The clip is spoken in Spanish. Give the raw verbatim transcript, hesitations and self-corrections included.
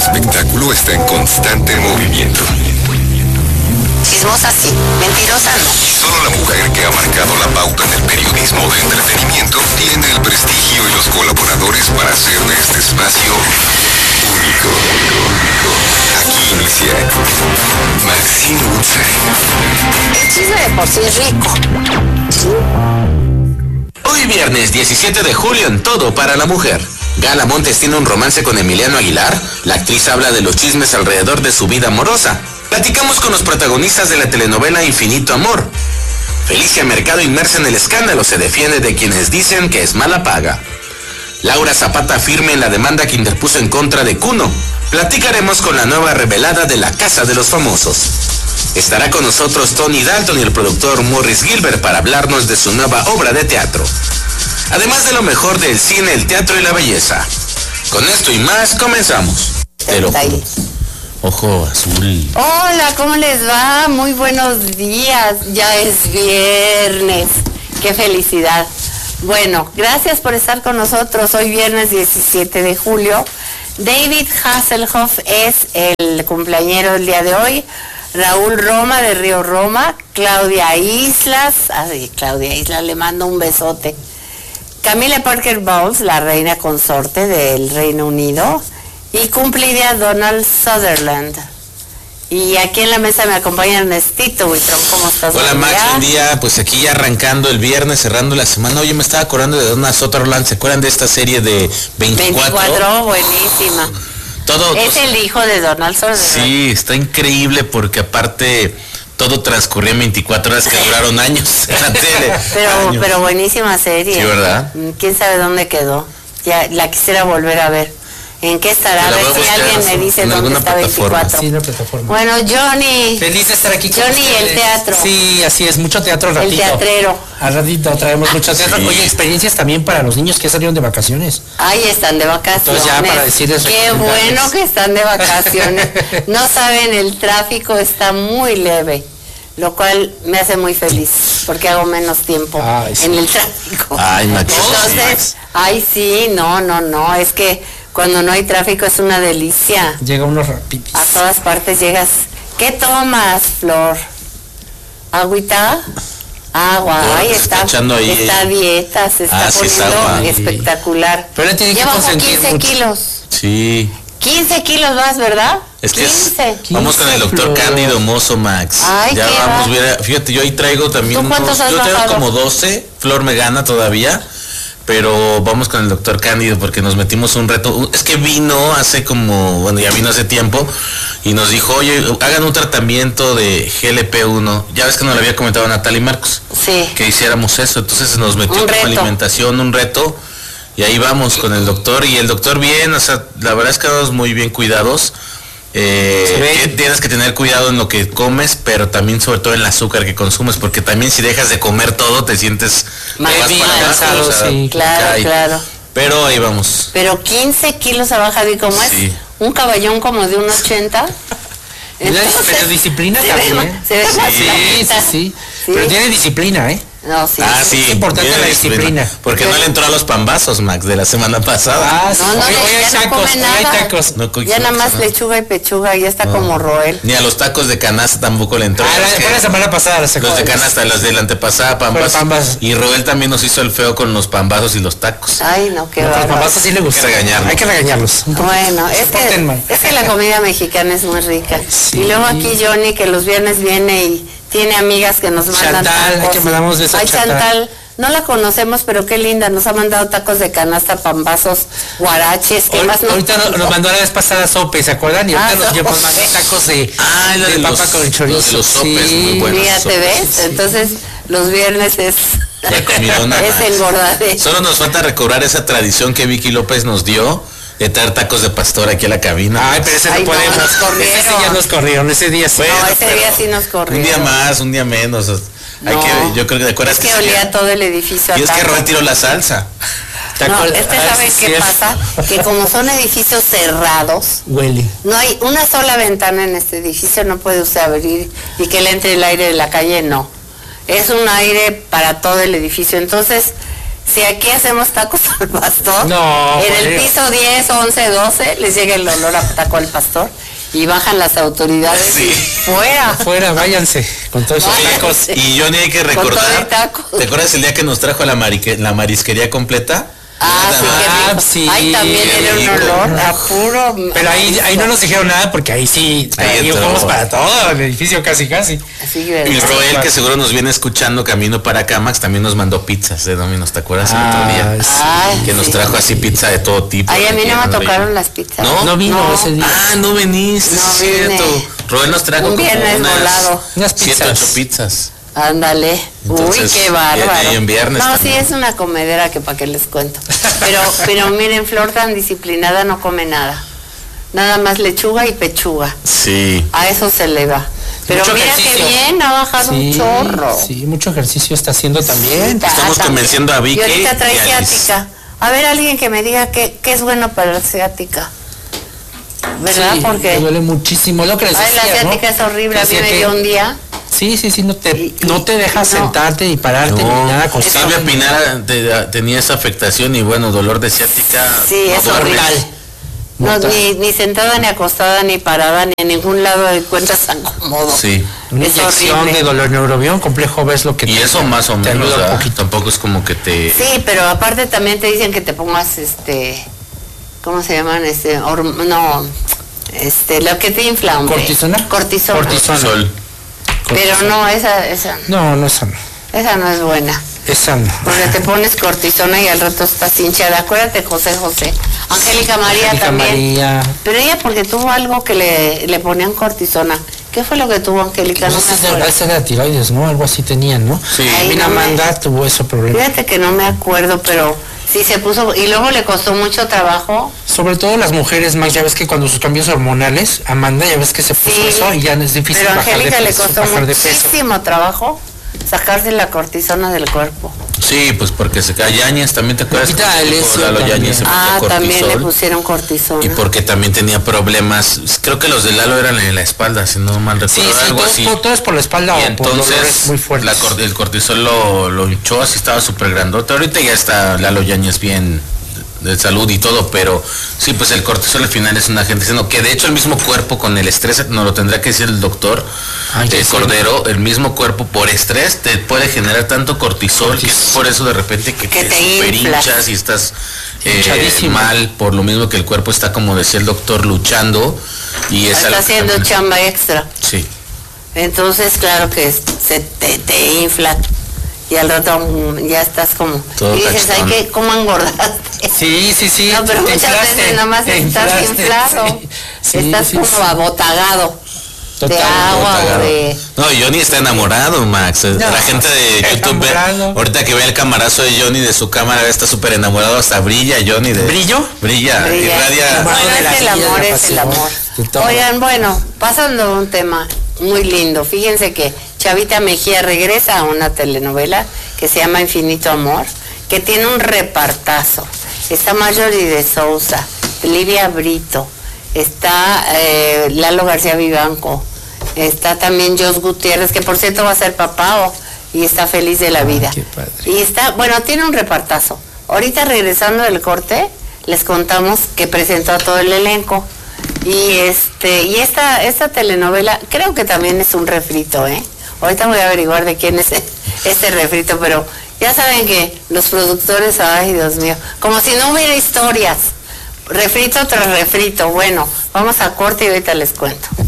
espectáculo está en constante movimiento. Chismosa sí, mentirosa no. Y solo la mujer que ha marcado la pauta en el periodismo de entretenimiento tiene el prestigio y los colaboradores para hacer de este espacio único. Aquí inicia Maxine Woodside. El chisme de por sí es rico. Hoy viernes diecisiete de julio en Todo para la Mujer. Gala Montes tiene un romance con Emiliano Aguilar. La actriz habla de los chismes alrededor de su vida amorosa. Platicamos con los protagonistas de la telenovela Infinito Amor. Felicia Mercado, inmersa en el escándalo, se defiende de quienes dicen que es mala paga. Laura Zapata firme en la demanda que interpuso en contra de Kuno. Platicaremos con la nueva revelada de La Casa de los Famosos. Estará con nosotros Tony Dalton y el productor Morris Gilbert para hablarnos de su nueva obra de teatro. Además de lo mejor del cine, el teatro y la belleza. Con esto y más, comenzamos. Pero, ojo azul. Hola, ¿cómo les va? Muy buenos días. Ya es viernes. Qué felicidad. Bueno, gracias por estar con nosotros. Hoy viernes diecisiete de julio. David Hasselhoff es el cumpleañero del día de hoy. Raúl Roma de Río Roma. Claudia Islas. Ay, Claudia Islas, le mando un besote. Camila Parker Bowles, la reina consorte del Reino Unido. Y cumplidía Donald Sutherland. Y aquí en la mesa me acompaña Ernestito Buitrón. ¿Cómo estás? Hola Max, buen día. Pues aquí ya arrancando el viernes, cerrando la semana. Oye, me estaba acordando de Donald Sutherland. ¿Se acuerdan de esta serie de veinticuatro? veinticuatro, buenísima. Todo, es el hijo de Donald Sutherland. Sí, está increíble porque aparte todo transcurría en veinticuatro horas que duraron años en la tele. Pero, años. pero buenísima serie. Sí, ¿verdad? ¿Quién sabe dónde quedó? Ya la quisiera volver a ver. ¿En qué estará? A ver si alguien me dice dónde está veinticuatro. Sí, la plataforma. Bueno, Johnny. Feliz de estar aquí con Johnny y el teatro. Sí, así es, mucho teatro al ratito. El teatrero. Al ratito traemos mucho teatro. Sí. Oye, experiencias también para los niños que salieron de vacaciones. Ahí están de vacaciones. Entonces ya para decirles. Qué bueno que están de vacaciones. No saben, el tráfico está muy leve, lo cual me hace muy feliz porque hago menos tiempo Ay, sí. en el tráfico. Ay, Max. Entonces, ay sí, no, no, no, es que cuando no hay tráfico es una delicia. Llega uno rapidísimo. A todas partes llegas. ¿Qué tomas, Flor? ¿Agüita? Agua. Flor, Ay, se está, está echando ahí, está a dieta, se está Ah, sí, es poniendo agua. espectacular. Pero le tiene que Lleva consentir quince mucho. kilos. Sí. quince kilos más, ¿verdad? Es que es- quince. vamos con el doctor Flor. Cándido Mozo, Max. Ay, ya qué vamos, va. mira, fíjate, yo ahí traigo también ¿Tú cuántos has yo traigo bajado? como doce, Flor me gana todavía, pero vamos con el doctor Cándido porque nos metimos un reto. Es que vino hace como, bueno, ya vino hace tiempo y nos dijo, oye, hagan un tratamiento de G L P uno. Ya ves que nos lo había comentado Natalia Marcos, Sí. que hiciéramos eso. Entonces nos metió Un como reto. alimentación, un reto. Y ahí vamos con el doctor. Y el doctor bien, o sea, la verdad es que estamos muy bien cuidados. Eh, Se ve. que tienes que tener cuidado en lo que comes, pero también sobre todo en el azúcar que consumes, porque también si dejas de comer todo te sientes Más vas bien para abajo, cansado, o sea, sí. Claro, cae. claro. Pero ahí vamos. Pero quince kilos ha bajado, y como Sí. es un caballón como de un ochenta. Pero disciplina se ve también. ma- se ve más Sí, sí, flaquita. sí, Sí. Pero tiene disciplina, ¿eh? No, sí. Ah, sí. sí, es importante tiene la disciplina. Porque no le entró a los pambazos, Max, de la semana pasada. Ah, sí. No, no, hoy, no, hoy hay ya no tacos, come hoy hay nada. tacos. No, co- Ya nada más no. lechuga y pechuga, ya está como Roel. Ni a los tacos de canasta tampoco le entró. Ah, la, Es que fue la semana pasada, se los de canasta, los de la antepasada, pambazos. pambazos. Y Roel también nos hizo el feo con los pambazos y los tacos. Ay, no, qué Los bárbaro. papás así le gusta. Hay que regañarlos. Hay que regañarlos. Un poquito. Bueno, Se es porten mal. que, es que la comida mexicana es muy rica. Sí. Y luego aquí Johnny, que los viernes viene y tiene amigas que nos mandan Chantal, tacos. hay que mandamos besos a Ay, Chantal. Chantal, no la conocemos, pero qué linda, nos ha mandado tacos de canasta, pambazos, guaraches, ¿qué Hoy- más no? ahorita nos, nos mandó la vez pasada sope, ¿se acuerdan? Y ahorita Ah, nos, sope. nos mandó tacos de, Ah, la de de los- papa con chorizo. los de los sopes, Sí. muy buenos. Fíjate, sopes, ¿ves? sí. Entonces, los viernes es... La comidona. es engordadera. Solo nos falta recobrar esa tradición que Vicky López nos dio de traer tacos de pastor aquí a la cabina. Ay, pero ese Ay, no no, podemos. nos corrieron. Ese sí ya nos corrieron, ese día sí. Bueno, No, ese pero día sí nos corrió. Un día más, un día menos. Hay No, que, yo creo que te acuerdas es que olía todo el edificio a Y es que taco. Roel tiró la salsa. ¿Te No, acuerdas? es que Ah, ¿sabes sí, qué es- pasa? Que como son edificios cerrados, Huele. no hay una sola ventana en este edificio, no puede usted abrir y que le entre el aire de la calle, no. Es un aire para todo el edificio. Entonces, si aquí hacemos tacos al pastor, No, en el bueno. piso diez, once, doce les llega el olor a taco al pastor y bajan las autoridades Sí. y fuera. Fuera, váyanse con todos esos Váyanse. tacos. Y Johnny, hay que Con todo recordar, el taco. ¿te acuerdas el día que nos trajo la, marique- la marisquería completa? Ah, sí, qué Ah, rico. sí, Ay, también qué era un rico. olor a puro. Pero ahí, ahí no nos dijeron nada porque ahí sí, Ahí ahí entró. fuimos para todo el edificio casi casi. Así, Y ¿verdad? Roel, que seguro nos viene escuchando camino para acá, Max, también nos mandó pizzas de Domino's, ¿te acuerdas el otro día? Ah, sí. Ay, Que nos sí. trajo así pizza de todo tipo. Ay, a mí que no me ya tocaron veía. las pizzas. ¿No? No vino No. ese día. Ah, no veniste, No sí es vine. cierto. Roel nos trajo Un como viernes unas volado. Unas siete, pizzas. ocho pizzas. Ándale. Entonces, Uy, qué bárbaro. y- y en viernes no, también. sí, es una comedera que para qué les cuento. Pero, pero miren, Flor tan disciplinada no come nada. Nada más lechuga y pechuga. Sí. A eso se le va. Pero Mucho mira qué ejercicio. bien, ha bajado un chorro. Sí, mucho ejercicio está haciendo también. Ah, Estamos también. convenciendo a Vicky Y ahorita trae y a Liz. ciática. A ver, alguien que me diga qué, qué es bueno para la ciática. ¿Verdad? Sí, Porque me duele muchísimo lo que les ay, la decía, ¿no? ciática es horrible. A mí Decía me que- dio un día. Sí, sí, sí, no te, Y- no te dejas no. sentarte ni pararte ni nada. No, Silvia constantemente. Pinar te- tenía esa afectación y bueno, dolor de ciática. Sí, no es duermes. horrible. No, Mortal. ni, ni sentada, ni acostada, ni parada, ni en ningún lado encuentras tan cómodo. Sí. Una Es inyección horrible. de dolor neurobión complejo, ves lo que Y te- eso más o te menos, ayuda un ¿verdad? poquito. Tampoco es como que te... Sí, pero aparte también te dicen que te pongas este, ¿cómo se llaman? Este, horm- no, este, lo que te infla, hombre. ¿Cortisona? Cortisona. Cortisona. Sol. Pero no, esa, esa, No, no, esa no. esa no es buena. Esa no. Porque te pones cortisona y al rato estás hinchada. Acuérdate, José José. Angélica María Angélica también. María. Pero ella porque tuvo algo que le, le ponían cortisona. ¿Qué fue lo que tuvo Angélica? No No sé me si de acuerdo. esa era tiroides, ¿no? Algo así tenían, ¿no? Sí. Ahí Mina no me- Amanda tuvo ese problema. Fíjate que no me acuerdo, pero sí se puso. Y luego le costó mucho trabajo. Sobre todo las mujeres más, ya ves que cuando sus cambios hormonales, Amanda ya ves que se puso Sí, eso y ya no es difícil pero a bajar de Angélica le peso, costó bajar de peso. muchísimo trabajo sacarse la cortisona del cuerpo. Sí, pues porque se cae Yáñez, también te acuerdas. Lupita que D'Alessio Lalo también. Yáñez se Ah, metía también le cortisol. pusieron cortisona. Y porque también tenía problemas, creo que los de Lalo eran en la espalda, si no mal Sí, recuerdo, sí, algo todo, así. todo- todo es por la espalda Y o por dolores entonces muy fuertes. la cor- el cortisol lo, lo hinchó, así estaba súper grandote. Ahorita ya está Lalo Yáñez bien de salud y todo, pero sí, pues el cortisol al final es un agente, sino que de hecho el mismo cuerpo con el estrés, nos lo tendrá que decir el doctor Ay, eh, sí. Cordero, el mismo cuerpo por estrés te puede generar tanto cortisol, que es por eso de repente que, Que te, te super inflas. hinchas y estás eh, Hinchadísimo. mal, por lo mismo que el cuerpo está, como decía el doctor, luchando y es Está algo que haciendo también- chamba extra. Sí. Entonces, claro que es- se te, te infla. Y al rato mm, ya estás como. Todo y dices, ay, cachetón. que ¿cómo engordaste? Sí, sí, sí. No, pero te muchas inflaste, veces nomás te estás inflaste, inflado. sí. Sí, estás sí, como sí. abotagado. Total, de agua o Cagado. de. No, Johnny está enamorado, Max. La gente de YouTube, ve- enamorado. ahorita que ve el camarazo de Johnny de su cámara, está súper enamorado, hasta brilla Johnny. De, ¿Brillo? Brilla, Brilla. irradia. Bueno, de la es el silla, de amor, la es el pasión, amor. de todo. Oigan, bueno, pasando a un tema muy lindo. Fíjense que Chavita Mejía regresa a una telenovela que se llama Infinito Amor, que tiene un repartazo. Está Marjorie de Sousa, Livia Brito, está eh, Lalo García Vivanco, está también Jos Gutiérrez, que por cierto va a ser papá o- y está feliz de la vida. qué padre. Y está, bueno, tiene un repartazo. Ahorita regresando del corte, les contamos que presentó a todo el elenco. Y este, y esta, esta telenovela, creo que también es un refrito, ¿eh? Ahorita voy a averiguar de quién es este refrito, pero ya saben que los productores, ay Dios mío, como si no hubiera historias. Refrito tras refrito. Bueno, vamos a corte y ahorita les cuento.